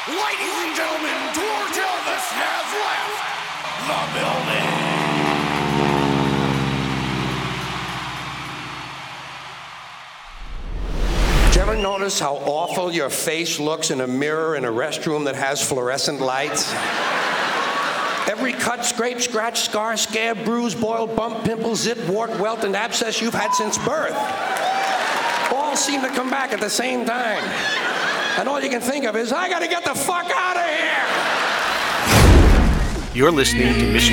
Ladies and gentlemen, George Elvis has left the building. Did you ever notice how awful your face looks in a mirror in a restroom that has fluorescent lights? Every cut, scrape, scratch, scar, scab, bruise, boil, bump, pimple, zit, wart, welt, and abscess you've had since birth all seem to come back at the same time. And all you can think of is, I gotta get the fuck out of here! You're listening to Mission